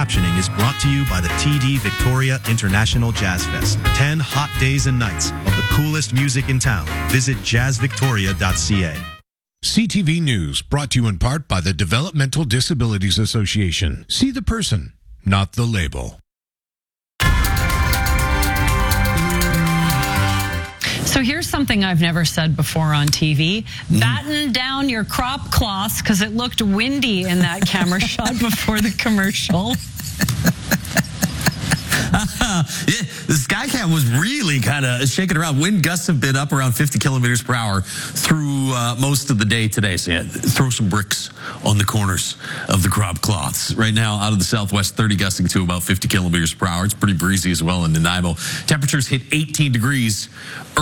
captioning is brought to you by the TD Victoria International Jazz Fest. 10 hot days and nights of the coolest music in town. Visit jazzvictoria.ca. CTV News, brought to you in part by the Developmental Disabilities Association. See the person, not the label. So here's something I've never said before on TV. Batten down your crop cloths because it looked windy in that camera shot before the commercial. Yeah, the Skycam was really kind of shaking around. Wind gusts have been up around 50 kilometers per hour through most of the day today. So yeah, throw some bricks on the corners of the crop cloths. Right now, out of the southwest, 30 gusting to about 50 kilometers per hour. It's pretty breezy as well in Nanaimo. Temperatures hit 18 degrees